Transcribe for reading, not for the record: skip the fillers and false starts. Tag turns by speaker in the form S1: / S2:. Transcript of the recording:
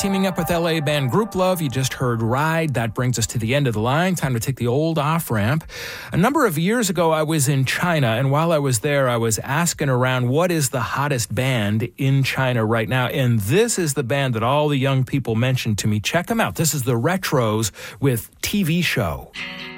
S1: Teaming up with LA band Group Love, you just heard Ride. That brings us to the end of the line. Time to take the old off-ramp. A number of years ago, I was in China, and while I was there, I was asking around what is the hottest band in China right now, and this is the band that all the young people mentioned to me. Check them out. This is the Retros with TV Show.